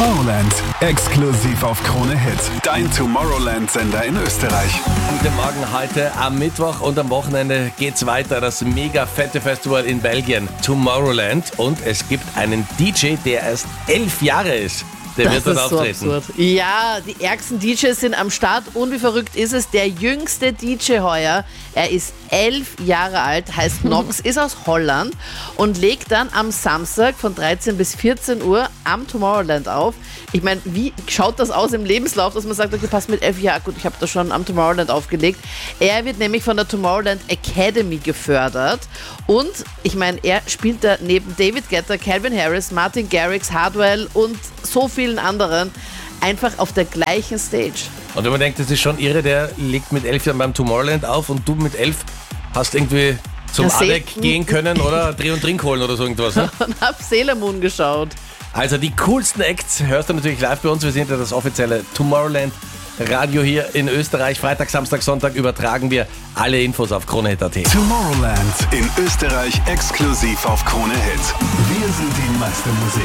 Tomorrowland, exklusiv auf Krone Hit. Dein Tomorrowland-Sender in Österreich. Guten Morgen, heute am Mittwoch und am Wochenende geht's weiter. Das mega fette Festival in Belgien, Tomorrowland. Und es gibt einen DJ, der erst 11 Jahre ist. Der wird dort auftreten. So absurd. Ja, die ärgsten DJs sind am Start und wie verrückt ist es, der jüngste DJ heuer, er ist 11 Jahre alt, heißt Nox, ist aus Holland und legt dann am Samstag von 13 bis 14 Uhr am Tomorrowland auf. Ich meine, wie schaut das aus im Lebenslauf, dass man sagt, okay, passt mit 11 Jahren, gut, ich habe das schon am Tomorrowland aufgelegt. Er wird nämlich von der Tomorrowland Academy gefördert und ich meine, er spielt da neben David Guetta, Calvin Harris, Martin Garrix, Hardwell und so vielen anderen einfach auf der gleichen Stage. Und wenn man denkt, das ist schon irre, der legt mit 11 Jahren beim Tomorrowland auf und du mit 11 hast irgendwie zum ADEC gehen können oder Dreh- und Trink holen oder so irgendwas. Ne? Und hab Sailor Moon geschaut. Also die coolsten Acts hörst du natürlich live bei uns. Wir sind ja das offizielle Tomorrowland Radio hier in Österreich. Freitag, Samstag, Sonntag übertragen wir alle Infos auf KroneHit.at. Tomorrowland in Österreich exklusiv auf Krone Hit. Wir sind die Meistermusik.